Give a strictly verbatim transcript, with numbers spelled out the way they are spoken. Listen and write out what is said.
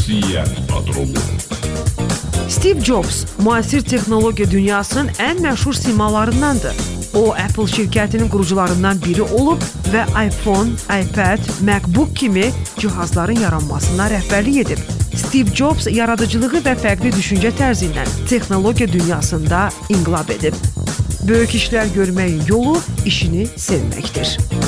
Şəxsiyyət Patrolu. Steve Jobs müasir texnologiya dünyasının ən məşhur simalarındandır. O, Apple şirkətinin qurucularından biri olub və iPhone, iPad, MacBook kimi cihazların yaranmasına rəhbərlik edib. Steve Jobs yaradıcılığı və fərqli düşüncə tərzi ilə texnologiya dünyasında inqilab edib. Böyük işlər görməyin yolu işini sevməkdir.